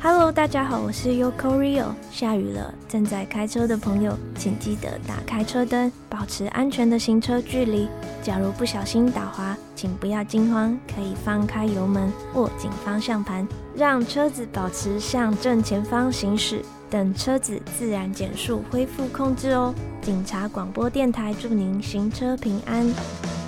Hello， 大家好，我是 Yoko Rio。下雨了，正在开车的朋友，请记得打开车灯，保持安全的行车距离。假如不小心打滑，请不要惊慌，可以放开油门，握紧方向盘，让车子保持向正前方行驶，等车子自然减速恢复控制哦。警察广播电台祝您行车平安。